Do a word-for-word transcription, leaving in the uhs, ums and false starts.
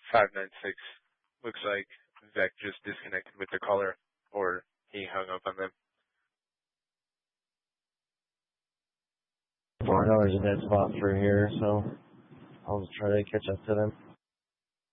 five nine six. Looks like Vec just disconnected with the caller, or he hung up on them. Four dollars a dead spot for here, so I'll try to catch up to them.